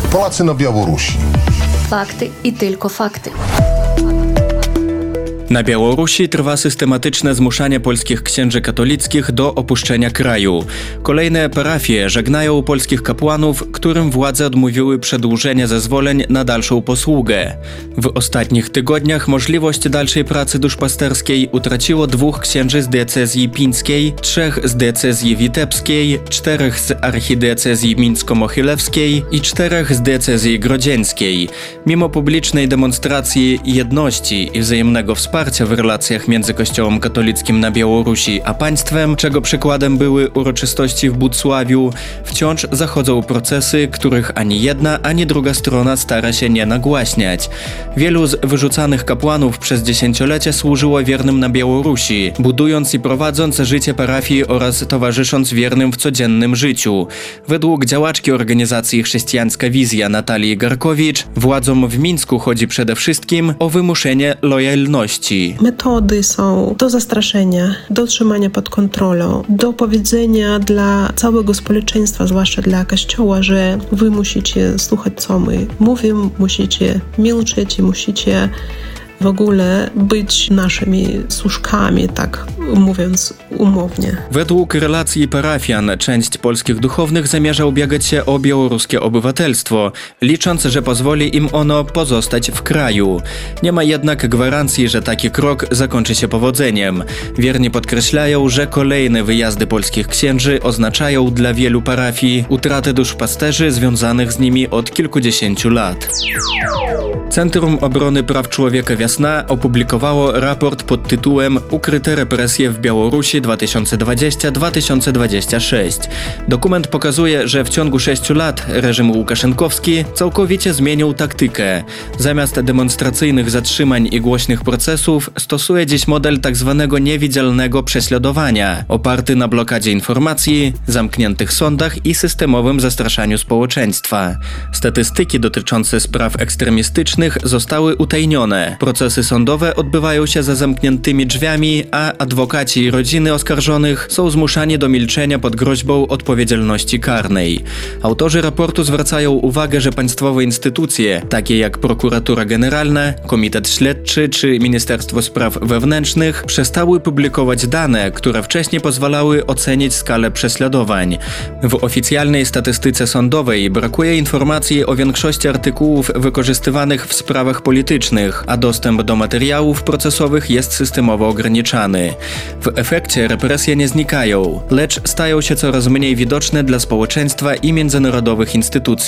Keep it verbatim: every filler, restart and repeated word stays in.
Polacy na Białorusi. Fakty i tylko fakty. Na Białorusi trwa systematyczne zmuszanie polskich księży katolickich do opuszczenia kraju. Kolejne parafie żegnają polskich kapłanów, którym władze odmówiły przedłużenia zezwoleń na dalszą posługę. W ostatnich tygodniach możliwość dalszej pracy duszpasterskiej utraciło dwóch księży z diecezji pińskiej, trzech z diecezji witebskiej, czterech z archidiecezji mińsko-mochilewskiej i czterech z diecezji grodzieńskiej. Mimo publicznej demonstracji jedności i wzajemnego wsparcia w relacjach między Kościołem katolickim na Białorusi a państwem, czego przykładem były uroczystości w Budzławiu, wciąż zachodzą procesy, których ani jedna, ani druga strona stara się nie nagłaśniać. Wielu z wyrzucanych kapłanów przez dziesięciolecia służyło wiernym na Białorusi, budując i prowadząc życie parafii oraz towarzysząc wiernym w codziennym życiu. Według działaczki organizacji Chrześcijańska Wizja Natalii Garkowicz, władzom w Mińsku chodzi przede wszystkim o wymuszenie lojalności. Metody są do zastraszenia, do trzymania pod kontrolą, do powiedzenia dla całego społeczeństwa, zwłaszcza dla Kościoła, że wy musicie słuchać, co my mówimy, musicie milczeć i musicie w ogóle być naszymi służkami, tak mówiąc umownie. Według relacji parafian część polskich duchownych zamierza ubiegać się o białoruskie obywatelstwo, licząc, że pozwoli im ono pozostać w kraju. Nie ma jednak gwarancji, że taki krok zakończy się powodzeniem. Wierni podkreślają, że kolejne wyjazdy polskich księży oznaczają dla wielu parafii utratę duszpasterzy związanych z nimi od kilkudziesięciu lat. Centrum Obrony Praw Człowieka Wiasna opublikowało raport pod tytułem Ukryte represje w Białorusi dwa tysiące dwudziesty do dwa tysiące dwudziestego szóstego. Dokument pokazuje, że w ciągu sześciu lat reżim łukaszenkowski całkowicie zmienił taktykę. Zamiast demonstracyjnych zatrzymań i głośnych procesów stosuje dziś model tzw. niewidzialnego prześladowania, oparty na blokadzie informacji, zamkniętych sądach i systemowym zastraszaniu społeczeństwa. Statystyki dotyczące spraw ekstremistycznych zostały utajnione. Procesy sądowe odbywają się za zamkniętymi drzwiami, a adwokaci i rodziny oskarżonych są zmuszani do milczenia pod groźbą odpowiedzialności karnej. Autorzy raportu zwracają uwagę, że państwowe instytucje, takie jak Prokuratura Generalna, Komitet Śledczy czy Ministerstwo Spraw Wewnętrznych, przestały publikować dane, które wcześniej pozwalały ocenić skalę prześladowań. W oficjalnej statystyce sądowej brakuje informacji o większości artykułów wykorzystywanych w sprawach politycznych, a dostęp do materiałów procesowych jest systemowo ograniczany. W efekcie represje nie znikają, lecz stają się coraz mniej widoczne dla społeczeństwa i międzynarodowych instytucji.